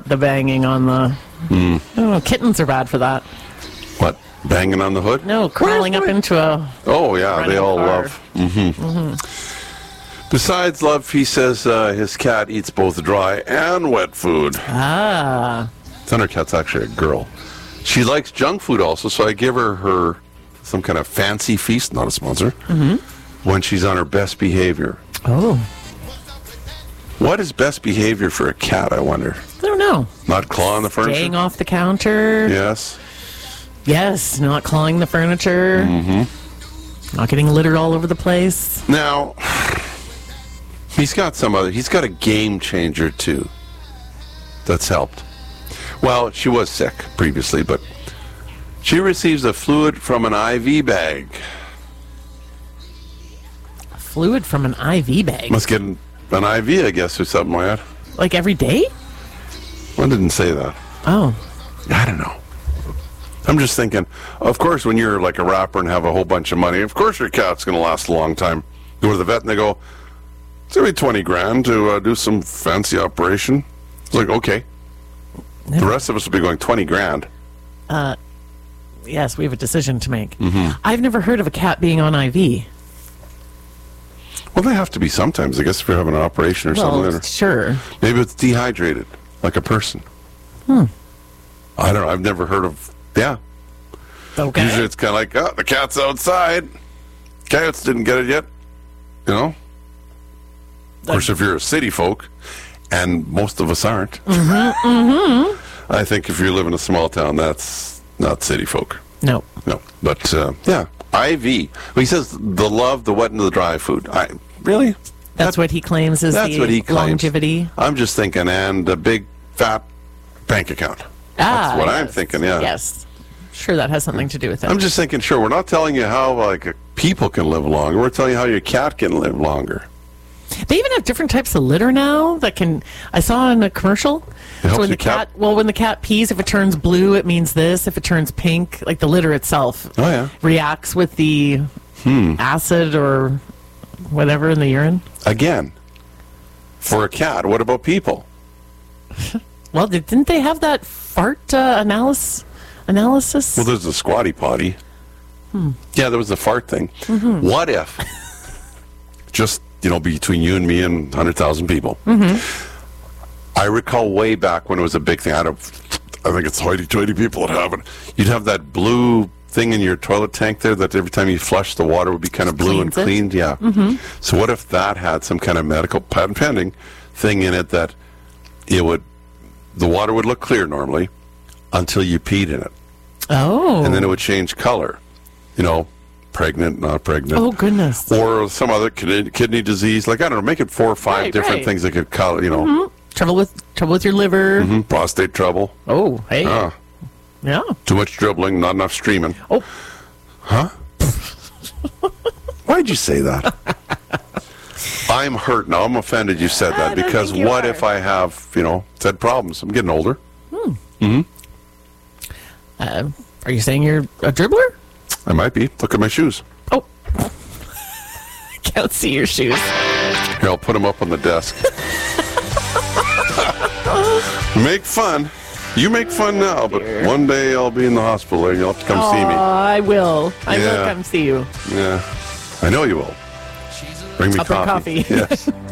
the banging on the... I don't know, kittens are bad for that. What? Banging on the hood? No, crawling up into a... Oh, yeah, they running all car. love. Besides love, he says his cat eats both dry and wet food. Ah. Thundercat's actually a girl. She likes junk food also, so I give her some kind of fancy feast, not a sponsor, when she's on her best behavior. Oh. What is best behavior for a cat, I wonder? I don't know. Not clawing the furniture? Staying off the counter. Yes. Yes, not clawing the furniture. Not getting litter all over the place. Now, he's got a game changer too that's helped. Well, she was sick previously, but she receives a fluid from an IV bag. Fluid from an IV bag? Must get an IV, I guess, or something like that. Like every day? I didn't say that. Oh. I don't know. I'm just thinking, of course, when you're like a rapper and have a whole bunch of money, of course your cat's going to last a long time. You go to the vet and they go, it's going to be 20 grand to do some fancy operation. It's like, okay. The rest of us will be going 20 grand. Yes, we have a decision to make. I've never heard of a cat being on IV. Well, they have to be sometimes, I guess, if you're having an operation or something. Well, sure. Maybe it's dehydrated, like a person. I don't know. I've never heard of... Yeah. Okay. Usually it's kind of like, oh, the cat's outside. Coyotes didn't get it yet. You know? Of course, if you're a city folk, and most of us aren't, I think if you live in a small town, that's not city folk. No. No. But, yeah. IV. Well, he says the love, the wet, and the dry food. Really? That's what he claims is That's the what he claims. longevity. I'm just thinking, and a big, fat bank account. That's what I'm thinking, yeah. Yes. Sure, that has something to do with it. I'm just thinking, sure, we're not telling you how, people can live longer. We're telling you how your cat can live longer. They even have different types of litter now that can... I saw in a commercial. It helps when your the cat... Well, when the cat pees, if it turns blue, it means this. If it turns pink, like the litter itself reacts with the acid or whatever in the urine. Again, for a cat, what about people? Well, didn't they have that fart analysis? Well, there's the squatty potty. Yeah, there was the fart thing. What if, just, between you and me and 100,000 people, I recall way back when it was a big thing. I think it's hoity-toity people that have it. You'd have that blue thing in your toilet tank there that every time you flush, the water would be kind of blue and cleaned. Yeah. So what if that had some kind of medical patent pending thing in it that the water would look clear normally until you peed in it. Oh. And then it would change color. Pregnant, not pregnant. Oh, goodness. Or some other kidney disease. Like, I don't know, make it 4 or 5 different things that could color, Trouble with your liver. Prostate trouble. Oh, hey. Yeah. Too much dribbling, not enough streaming. Oh. Huh? Why'd you say that? I'm hurt now. I'm offended you said that because what if I have, said problems? I'm getting older. Are you saying you're a dribbler? I might be. Look at my shoes. Oh. I can't see your shoes. Here, I'll put them up on the desk. Make fun. You make fun now, but one day I'll be in the hospital and you'll have to come see me. I will. I will come see you. Yeah. I know you will. Bring me I'll bring coffee. Yes.